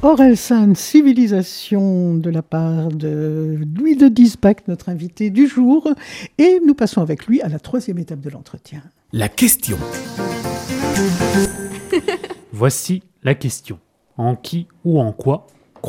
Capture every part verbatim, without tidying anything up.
Orelsan, Civilisation, de la part de Louis de Diesbach, notre invité du jour. Et nous passons avec lui à la troisième étape de l'entretien. La question. Voici la question. En qui ou en quoi croyez-vous ?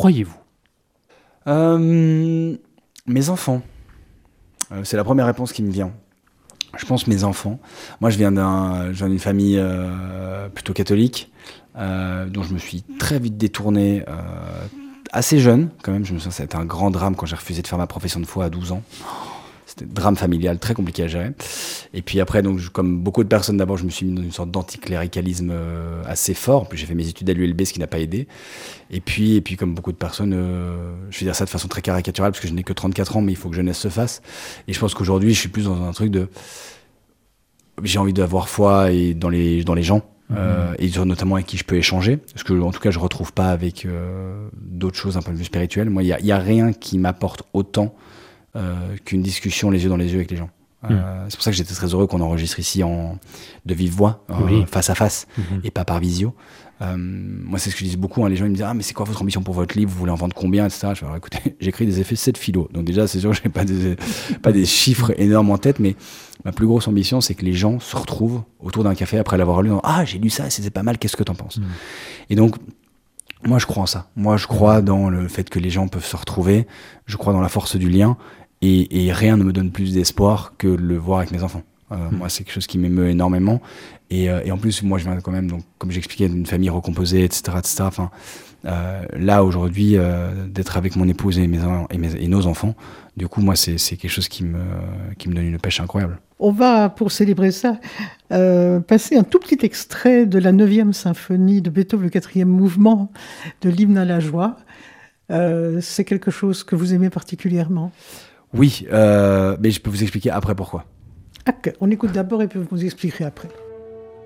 euh, Mes enfants. Euh, c'est la première réponse qui me vient. Je pense mes enfants. Moi, je viens, d'un, je viens d'une famille euh, plutôt catholique, euh, dont je me suis très vite détourné, euh, assez jeune quand même. Je me souviens, ça a été un grand drame quand j'ai refusé de faire ma profession de foi à douze ans. C'était un drame familial très compliqué à gérer. Et puis après, donc, je, comme beaucoup de personnes, d'abord, je me suis mis dans une sorte d'anticléricalisme euh, assez fort. Puis j'ai fait mes études à l'U L B, ce qui n'a pas aidé. Et puis, et puis comme beaucoup de personnes, euh, je vais dire ça de façon très caricaturale, parce que je n'ai que trente-quatre ans, mais il faut que jeunesse se fasse. Et je pense qu'aujourd'hui, je suis plus dans un truc de... J'ai envie d'avoir foi et dans, les, dans les gens, mmh. euh, et notamment avec qui je peux échanger. Parce que, en tout cas, je ne retrouve pas avec euh, d'autres choses d'un point de vue spirituel. Moi, il n'y a, a rien qui m'apporte autant euh, qu'une discussion les yeux dans les yeux avec les gens. Euh, mmh. C'est pour ça que j'étais très heureux qu'on enregistre ici en, de vive voix, oui. euh, face à face, mmh. et pas par visio. Euh, moi, c'est ce que je dis beaucoup. Hein, les gens ils me disent ah mais c'est quoi votre ambition pour votre livre ? Vous voulez en vendre combien, et cetera. Je vais leur écoutez, j'écris des effets sept philo. Donc déjà, c'est sûr que j'ai pas des pas des chiffres énormes en tête, mais ma plus grosse ambition, c'est que les gens se retrouvent autour d'un café après l'avoir lu. Ah, j'ai lu ça, c'était pas mal. Qu'est-ce que t'en penses ? mmh. Et donc, moi, je crois en ça. Moi, je crois dans le fait que les gens peuvent se retrouver. Je crois dans la force du lien. Et, et rien ne me donne plus d'espoir que de le voir avec mes enfants. Euh, mmh. Moi, c'est quelque chose qui m'émeut énormément. Et, euh, et en plus, moi, je viens quand même, donc, comme j'expliquais, d'une famille recomposée, et cetera, et cetera. Enfin, euh, là, aujourd'hui, euh, d'être avec mon épouse et, mes, et, mes, et nos enfants, du coup, moi, c'est, c'est quelque chose qui me, qui me donne une pêche incroyable. On va, pour célébrer ça, euh, passer un tout petit extrait de la neuvième symphonie de Beethoven, le quatrième mouvement de l'hymne à la joie. Euh, c'est quelque chose que vous aimez particulièrement ? Oui, euh, mais je peux vous expliquer après pourquoi. Okay, on écoute d'abord et puis vous nous expliquerez après.